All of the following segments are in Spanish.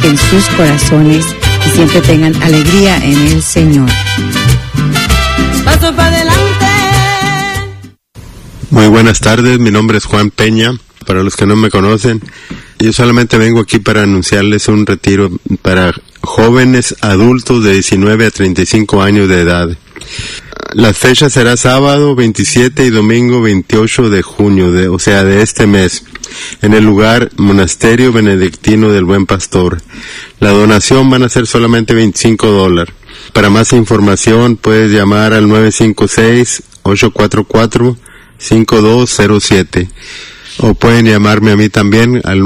en sus corazones y siempre tengan alegría en el Señor. Paso para adelante. Muy buenas tardes, mi nombre es Juan Peña. Para los que no me conocen, yo solamente vengo aquí para anunciarles un retiro para jóvenes adultos de 19 a 35 años de edad. La fecha será sábado 27 y domingo 28 de junio, de este mes, en el lugar Monasterio Benedictino del Buen Pastor. La donación van a ser solamente $25. Para más información puedes llamar al 956-844-5207 o pueden llamarme a mí también al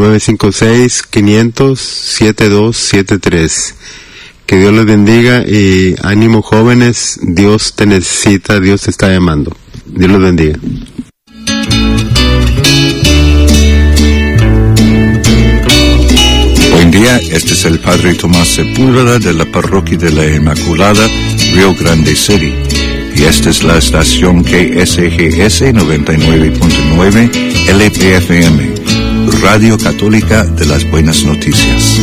956-500-7273. Que Dios les bendiga y ánimo jóvenes, Dios te necesita, Dios te está llamando. Dios los bendiga. Buen día, este es el Padre Tomás Sepúlveda de la Parroquia de la Inmaculada, Rio Grande City. Y esta es la estación KSGS 99.9 LPFM, Radio Católica de las Buenas Noticias.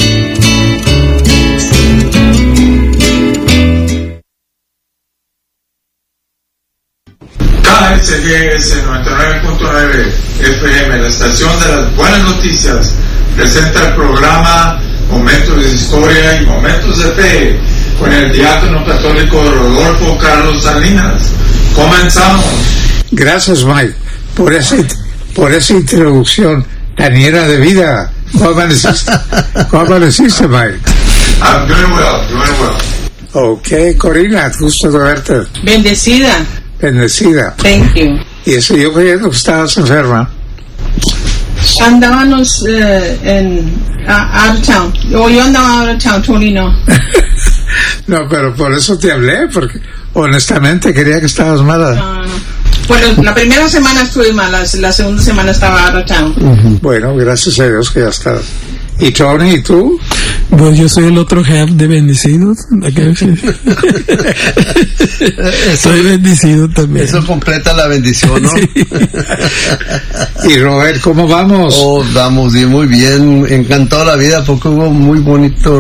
KSGS 99.9 FM, la estación de las Buenas Noticias, presenta el programa Momentos de Historia y Momentos de Fe con el diácono católico Rodolfo Carlos Salinas. Comenzamos. Gracias, Mike, por esa introducción tan llena de vida. ¿Cómo amaneciste, Mike? I'm doing well. Ok, Corina, gusto de verte. Bendecida. Thank you. Y eso, yo creyendo que estabas enferma. Andábamos out of town. Yo andaba out of town, Tony no. No, pero por eso te hablé, porque honestamente quería que estabas mala. No. Bueno, la primera semana estuve mala, la segunda semana estaba out of town. Bueno, gracias a Dios que ya estás. ¿Y Tony, y tú? Pues yo soy el otro half de bendecidos. Soy bendecido también. Eso completa la bendición, ¿no? Sí. Y Robert, ¿cómo vamos? Vamos muy bien, encantado la vida porque hubo muy bonito,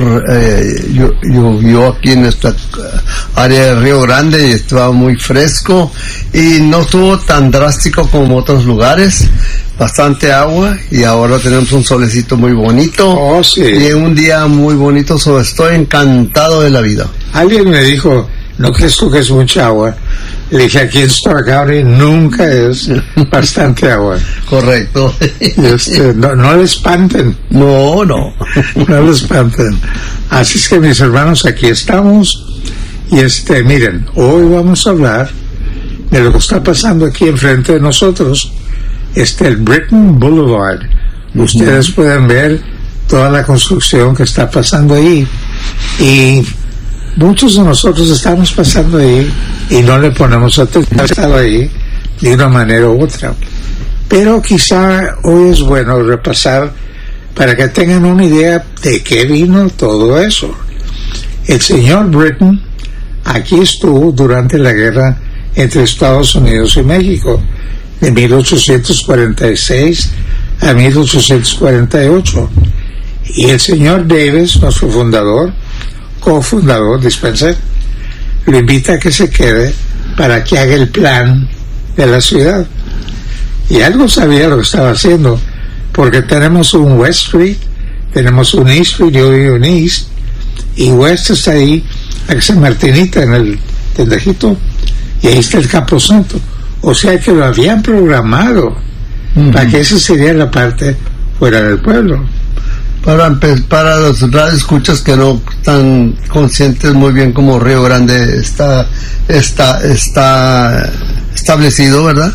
llovió aquí en esta área de Río Grande y estaba muy fresco y no estuvo tan drástico como otros lugares. Bastante agua y ahora tenemos un solecito muy bonito. Sí. Y un día muy bonito, estoy encantado de la vida. Alguien me dijo, ¿no crees tú que es mucha agua? Le dije, aquí en Stark County nunca es bastante agua. Correcto. No le espanten. No le espanten. Así es que, mis hermanos, aquí estamos y miren, hoy vamos a hablar de lo que está pasando aquí enfrente de nosotros. El Britain Boulevard. Ustedes pueden ver toda la construcción que está pasando ahí y muchos de nosotros estamos pasando ahí y no le ponemos atención. Ha estado ahí de una manera u otra, pero quizá hoy es bueno repasar para que tengan una idea de qué vino todo eso. El señor Britain aquí estuvo durante la guerra entre Estados Unidos y México de 1846 a 1848, y el señor Davis, nuestro cofundador, lo invita a que se quede para que haga el plan de la ciudad. Y algo sabía lo que estaba haciendo, porque tenemos un West Street, tenemos un East Street, yo vivo en East, y West está ahí, a que San Martinita en el tendejito, y ahí está el Camposanto. O sea que lo habían programado para que esa sería la parte fuera del pueblo. Para los radioescuchas que no están conscientes muy bien cómo Río Grande está establecido, ¿verdad?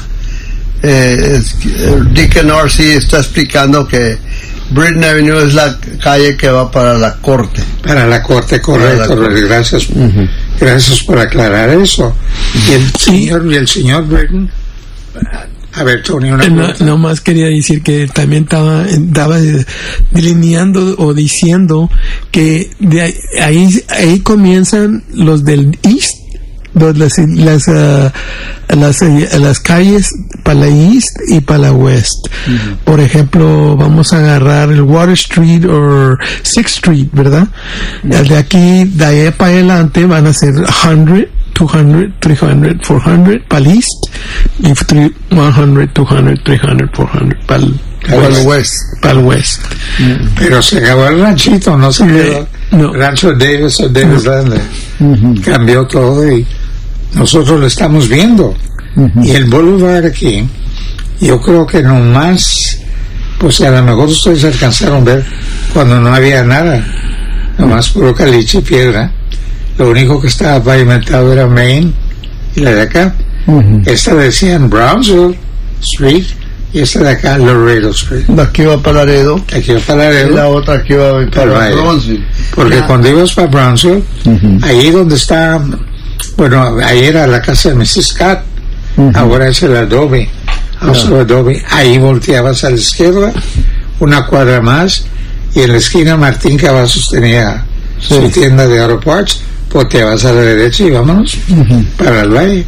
Deacon R.C. está explicando que Britain Avenue es la calle que va para la corte. Para la corte, correcto. Gracias. Gracias por aclarar eso. Y el señor Britain, a ver, Tony, no más quería decir que también estaba delineando o diciendo que de ahí comienzan los del East las calles para la East y para la West. Por ejemplo, vamos a agarrar el Water Street o 6th Street, ¿verdad? De aquí, de ahí para adelante van a ser 100, 200, 300, 400 para el East y 100, 200, 300, 400 para el West. Pero se acabó el ranchito, no se quedó. No. Rancho Davis o Davis Landing. Cambió todo y nosotros lo estamos viendo. Y el Boulevard aquí, yo creo que nomás, pues a lo mejor ustedes alcanzaron a ver cuando no había nada, nomás puro caliche y piedra. Lo único que estaba pavimentado era Main y la de acá. Esta decían Brownsville Street y esta de acá Laredo Street. La que iba para Laredo. Aquí iba para Laredo. Y la otra que iba para Brownsville. Porque cuando ibas para Brownsville, ahí donde está, bueno, ahí era la casa de Mrs. Scott, ahora es el Adobe, Adobe. Ahí volteabas a la izquierda, una cuadra más, y en la esquina Martín Cavazos tenía su tienda de auto parts, volteabas a la derecha y vámonos para el valle.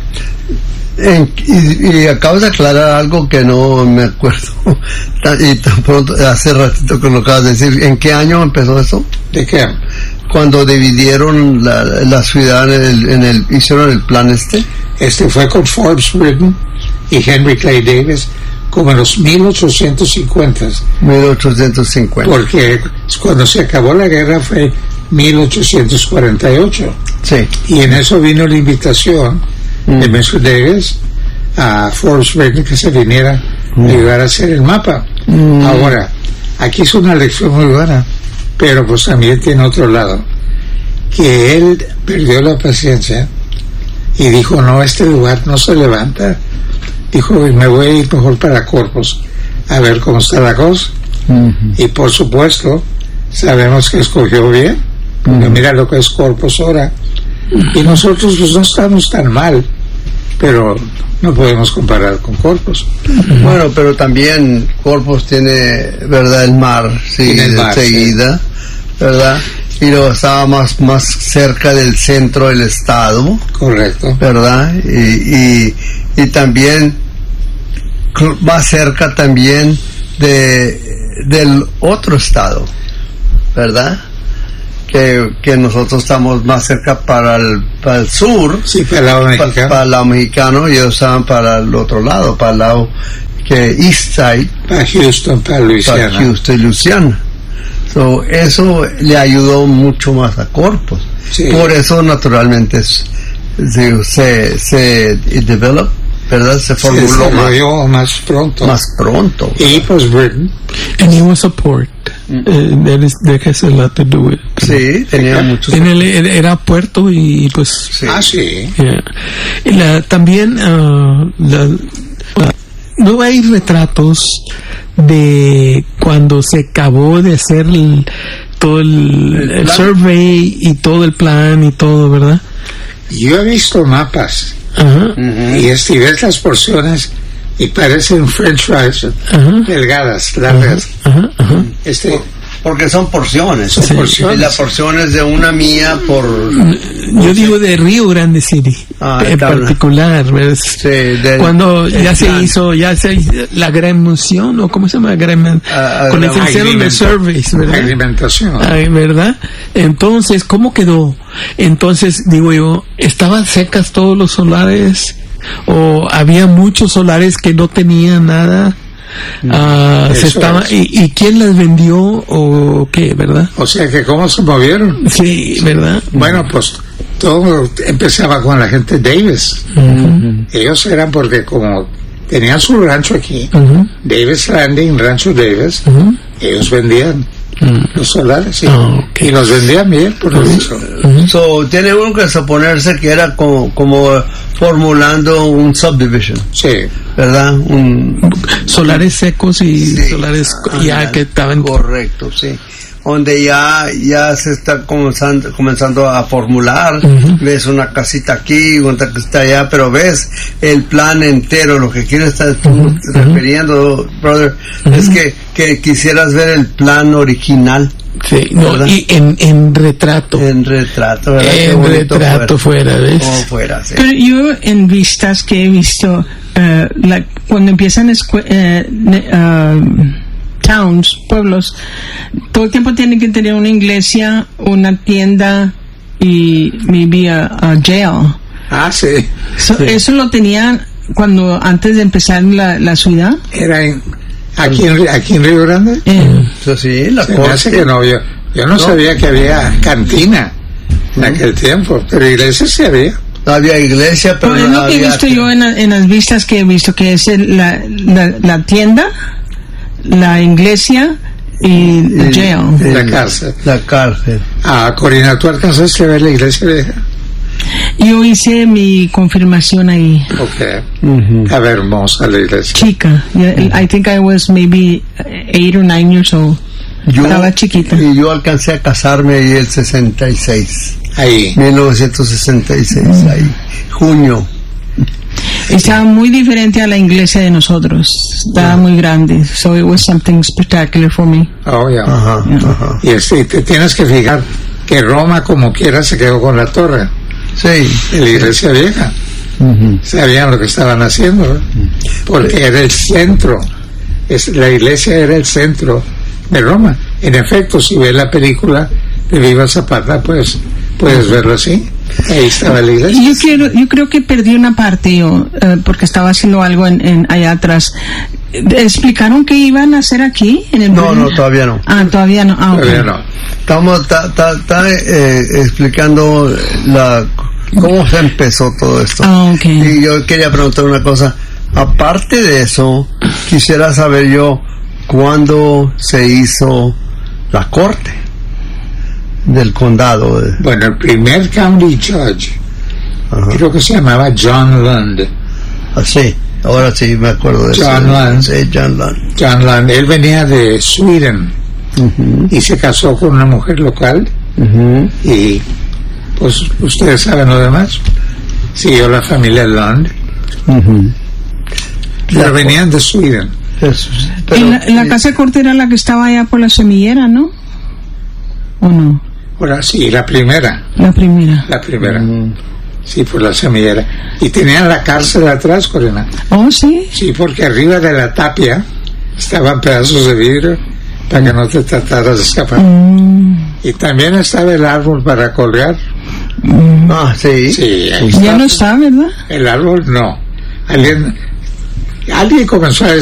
Y acabas de aclarar algo que no me acuerdo y tan pronto, hace ratito que lo acabas de decir. ¿En qué año empezó eso? ¿De qué? Cuando dividieron la ciudad hicieron el plan este fue con Forbes Britton y Henry Clay Davis como en los 1850 porque cuando se acabó la guerra fue 1848 y en eso vino la invitación de Mr. Davis a Forbes Britton que se viniera a ayudar a hacer el mapa. Ahora, aquí es una lección muy buena, pero pues también tiene otro lado, que él perdió la paciencia y dijo, no, este lugar no se levanta. Dijo, me voy a ir mejor para Corpus a ver cómo está la cosa. Y por supuesto sabemos que escogió bien, porque mira lo que es Corpus ahora. Y nosotros pues no estamos tan mal, pero no podemos comparar con Corpus. Bueno, pero también Corpus tiene, ¿verdad? El mar, seguida, ¿verdad? Y lo estaba más cerca del centro del estado. Correcto. ¿Verdad? Y también más cerca también del otro estado, ¿verdad? Que nosotros estamos más cerca para el sur, para el lado mexicano, para el lado mexicano, y ellos estaban para el otro lado, para el lado que East Side, para Houston, para Louisiana. Para Houston y Louisiana. So, eso le ayudó mucho más a Corpus. Por eso naturalmente se developed, ¿verdad? Se formuló más pronto. Y pues Britain. And he was a port. That has a lot to do with it. Sí, tenía mucho. Era puerto y pues. Sí. También no hay retratos de cuando se acabó de hacer todo el survey y todo el plan y todo, ¿verdad? Yo he visto mapas y ves las porciones y parecen french fries delgadas, largas. Porque son porciones. Y la porción es de una milla por... Yo digo de Río Grande City, en particular. Cuando ya se hizo la agregación, o ¿cómo se llama? Con el que hicieron de surveys, ¿verdad? Alimentación. ¿Verdad? Entonces, ¿cómo quedó? Entonces, digo yo, ¿estaban secas todos los solares? ¿O había muchos solares que no tenían nada? ¿Y quién las vendió o qué, verdad? O sea que cómo se movieron. Sí, verdad. Bueno, pues todo empezaba con la gente Davis. Ellos eran porque como tenían su rancho aquí, Davis Landing, Rancho Davis, ellos vendían los solares y los vendían bien por eso. So, tiene uno que suponerse que era como formulando un subdivision. Sí. ¿Verdad? Solares secos y solares ya que estaban... Correcto, sí. Donde ya se está comenzando a formular, ves una casita aquí, una casita allá, pero ves el plan entero. Lo que quieres estar refiriendo, brother, es que quisieras ver el plan original Sí, no, y en retrato. En retrato, ¿verdad? En retrato fuera, ¿ves? Como fuera, sí. Pero yo en vistas que he visto, cuando empiezan towns, pueblos, todo el tiempo tienen que tener una iglesia, una tienda y maybe a jail. Ah, sí. So, Sí. ¿Eso lo tenían antes de empezar la ciudad? Era aquí en Río Grande. Eso sí, la Se me hace que no, yo no sabía que había cantina en aquel tiempo, pero iglesia sí había. No había iglesia, pero Pero es no lo que he había... visto yo en las vistas que he visto, que es la tienda, la iglesia y el jail. La cárcel. La cárcel. Ah, Corina, ¿tú alcanzaste a ver la iglesia vieja? Yo hice mi confirmación ahí. Ok. Estaba hermosa la iglesia. Chica. I think I was maybe 8 or 9 years old. Estaba chiquita. Y yo alcancé a casarme ahí el 66. Ahí. 1966, ahí. Junio. Estaba muy diferente a la iglesia de nosotros. Estaba muy grande. So it was something spectacular for me. Oh, ya. Ajá, ajá. Y te tienes que fijar que Roma, como quiera, se quedó con la torre. Sí. De la iglesia vieja. Sabían lo que estaban haciendo, ¿no? Porque era el centro. La iglesia era el centro de Roma. En efecto, si ves la película de Viva Zapata, pues puedes verlo así. Ahí estaba la iglesia. Yo creo que perdí una parte yo, porque estaba haciendo algo allá atrás. ¿Explicaron qué iban a hacer aquí? En el No, todavía no. Ah, todavía no. Ah, Todavía okay. no. Estamos explicando cómo se empezó todo esto. Ah, okay. Y yo quería preguntar una cosa. Aparte de eso, quisiera saber yo cuándo se hizo la corte del condado. Bueno, el primer county judge, Ajá. creo que se llamaba John Lund. Ah, sí, ahora sí me acuerdo de John eso. Lund. Sí, John Lund. John Lund, él venía de Sweden y se casó con una mujer local y pues ustedes saben lo demás. Siguió la familia Lund, pero venían de Sweden. Y la casa corte era la que estaba allá por la semillera, ¿no? ¿O no? Ahora sí, la primera. La primera. La primera. Sí, por la semillera. Y tenían la cárcel atrás, Corina. Oh, sí. Sí, porque arriba de la tapia estaban pedazos de vidrio para que no te trataras de escapar. Y también estaba el árbol para colgar. Ah, sí. Sí, ahí Ya está. no está, ¿verdad? El árbol no. Alguien comenzó a decir